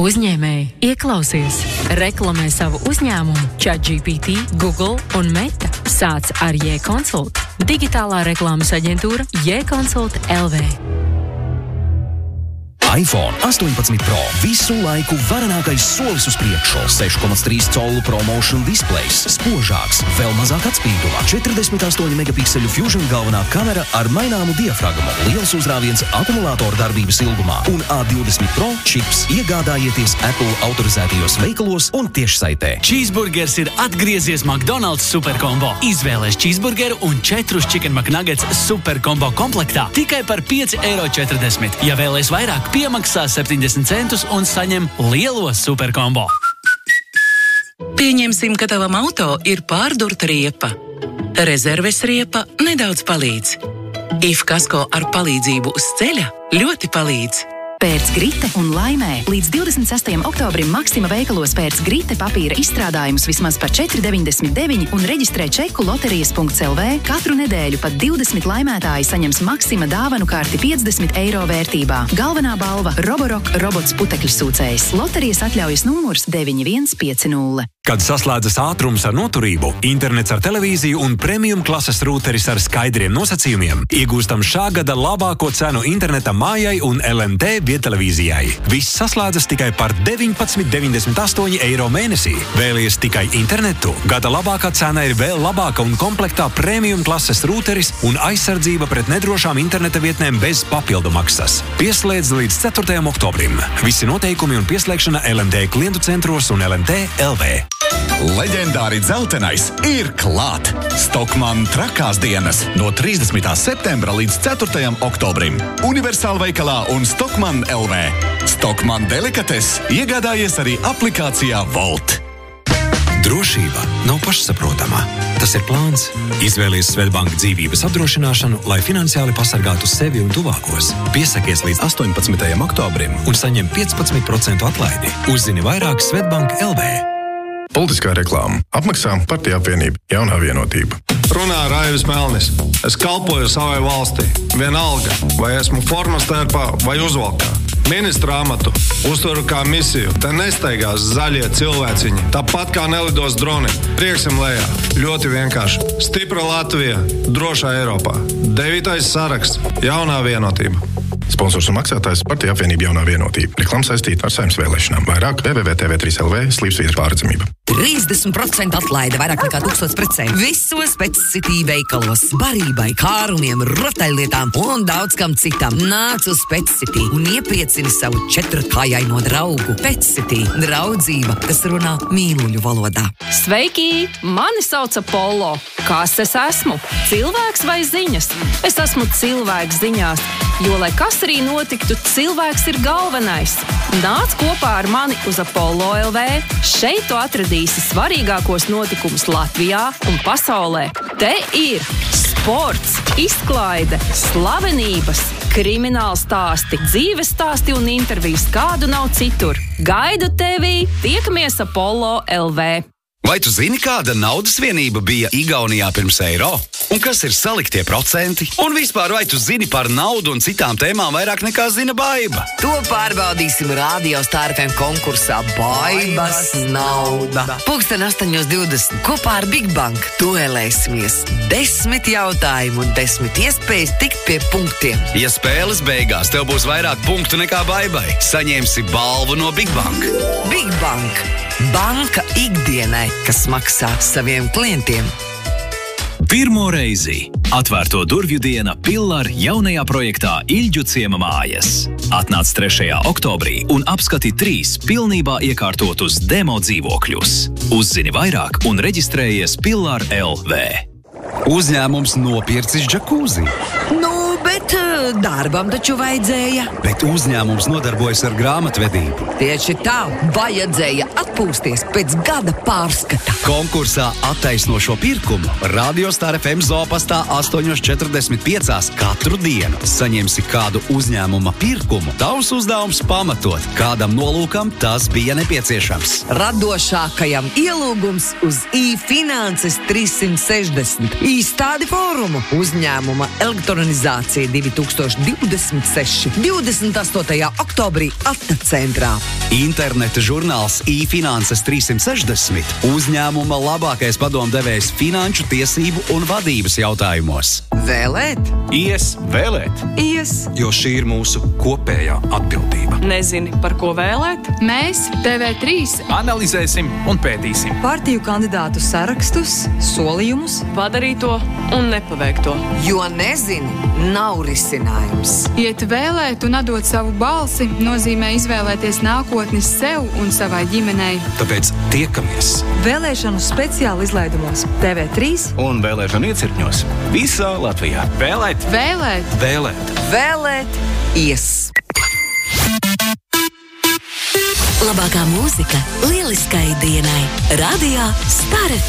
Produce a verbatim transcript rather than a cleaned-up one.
Uzņēmēji, ieklausies! Reklamē savu uzņēmumu ChatGPT, Google un Meta. Sāc ar J-Consult. Digitālā reklāmas aģentūra J-Consult L V. iPhone astoņpadsmit Pro visu laiku varenākais solis uz priekšu. seši komats trīs colu ProMotion displejs, spožāks, vēl mazāk atspīdumā, četrdesmit astoņu megapikselu Fusion galvenā kamera ar maināmu diafragmu, liels uzrāviens akumulātora darbības ilgumā un A divdesmit Pro čips iegādājieties Apple autorizētajos veikalos un tiešsaitē. Cheeseburgers ir atgriezies McDonald's superkombo. Izvēlēs cheeseburgeru un četrus Chicken McNuggets superkombo komplektā tikai par pieci eiro četrdesmit. Ja vēlies vairāk, piemaksā septiņdesmit centus un saņem lielo superkombo. Pieņemsim, ka tavam auto ir pārdurta riepa. Rezerves riepa nedaudz palīdz. If kasko ar palīdzību uz ceļa ļoti palīdz. Pērc Grite un laimē. Līdz divdesmit sestajam oktobrim Maksima veikalos pērc Grite papīra izstrādājumus vismaz par četri deviņdesmit deviņi un reģistrē čeku loterijas punkts L V. Katru nedēļu pat divdesmit laimētāji saņems Maksima dāvanu karti piecdesmit eiro vērtībā. Galvenā balva – Roborock robots putekļu sūcējs. Loterijas atļaujas numurs deviņi viens pieci nulle. Kad saslēdzas ātrums ar noturību, internets ar televīziju un premium klases rūteris ar skaidriem nosacījumiem, iegūstam šā gada labāko cenu interneta mājai un L M T viedtelevīzijai. Viss saslēdzas tikai par deviņpadsmit deviņdesmit astoņi eiro mēnesī. Vēlies tikai internetu? Gada labākā cena ir vēl labāka un komplektā premium klases rūteris un aizsardzība pret nedrošām interneta vietnēm bez papildu maksas. Pieslēdz līdz ceturtajam oktobrim. Visi noteikumi un pieslēgšana L M T klientu centros un L M T L V. Leģendāri dzeltenais ir klāt! Stockmann trakās dienas no trīsdesmitā septembra līdz ceturtajam oktobrim. Universāla veikalā un Stockmann L V. Stockmann delikates iegādājies arī aplikācijā Volt. Drošība nav pašsaprotama. Tas ir plāns. Izvēlies Swedbank dzīvības apdrošināšanu, lai finansiāli pasargātu sevi un tuvākos. Piesakies līdz astoņpadsmitajam oktobrim un saņem piecpadsmit procentu atlaidi. Uzzini vairāk Swedbank L V. Politiskā reklāma. Apmaksā Partija apvienība Jaunā vienotība. Runā Raivis Melnis. Es kalpoju savai valstī. Vienalga, vai esmu formas tērpā vai uzvalkā. Ministra amatu uzturu kā misiju. Te nesteigās zaļie cilvēciņi. Tāpat kā nelidos droni. Prieksim lejā. Ļoti vienkārši. Stipra Latvija. Drošā Eiropā. Devītais saraksts. Jaunā vienotība. Sponsors un maksātājs Partija apvienība Jaunā vienotība. Reklama saistīta ar Saeimas vēlēšanām. Vairāk w w w punkt t v trīs L V slīpsvītra pārredzamība. trīsdesmit procentu atlaide, vairāk nekā tūkstoš precēm. Visos Petscity veikalos. Barībai, kārumiem, rotaļlietām un daudz kam citam. Nāc uz Petscity un iepriecini savu četrkājaino draugu. Petscity. Draudzība, kas runā mīluļu valodā. Sveiki! Mani sauc Apollo. Kas es esmu? Cilvēks vai ziņas? Es esmu cilvēks ziņās, jo, lai kas arī notiktu, cilvēks ir galvenais. Nāc kopā ar mani uz Apollo L V. Šeit tu atradīsi svarīgākos notikumus Latvijā un pasaulē. Te ir sports, izklaide, slavenības, krimināla stāsti, dzīves stāsti un intervijas, kādu nav citur. Gaidu tevi! Tiekamies Apollo L V. Vai tu zini, kāda naudas vienība bija Igaunijā pirms eiro? Un kas ir saliktie procenti? Un vispār, vai tu zini par naudu un citām tēmām vairāk nekā zina Baiba? To pārbaudīsim Radio Star F M konkursā Baibas nauda. Pulksten astoņos divdesmit kopā ar Big Bank duelēsimies. Desmit jautājumu un desmit iespējas tikt pie punktiem. Ja spēles beigās tev būs vairāk punktu nekā Baibai, saņemsi balvu no Big Bank. Big Bank. Banka ikdienai, kas maksā saviem klientiem. Pirmo reizi atvērto durvju diena Pillar jaunajā projektā Ilģu ciema mājas. Atnāc trešajā oktobrī un apskati trīs pilnībā iekārtotus demo dzīvokļus. Uzzini vairāk un reģistrējies Pillar L V. Uzņēmums nopircis džakūzi. Nu, bet darbam taču vajadzēja. Bet uzņēmums nodarbojas ar grāmatvedību. Tieši tā, vajadzēja atpūsties pēc gada pārskata. Konkursā attaisno šo pirkumu Radio Star F M zopastā astoņos četrdesmit piecās katru dienu. Saņemsi kādu uzņēmuma pirkumu. Tavs uzdevums pamatot, kādam nolūkam tas bija nepieciešams. Radošākajam ielūgums uz e-finanses trīssimt sešdesmit. Īstādi fórumu uzņēmuma elektronizācija divi tūkstoši divdesmit seši. divdesmit astotajā oktobrī Atna centrā. interneta žurnāls e-finanses trīssimt sešdesmit, uzņēmuma labākais padomdevējs finanšu tiesību un vadības jautājumos. Vēlēt? Ies vēlēt. Ies. Jo šī ir mūsu kopējā atbildība. Nezini, par ko vēlēt? Mēs, T V trīs, Analizēsim un pētīsim. Partiju kandidātu sarakstus, solījumus, Padarīto un nepaveikto. jo nezini, nav risinājums. iet vēlēt un atdot savu balsi nozīmē izvēlēties nākotni sev un savai ģimenei. Tāpēc tiekamies Vēlēšanu speciāli izlaidumos T V trīs un vēlēšanu iecirkņos visā Latvijā. Vēlēt, Vēlēt! vēlēt. Vēlēt ies. Labākā mūzika lieliskai dienai. Radio Star F M.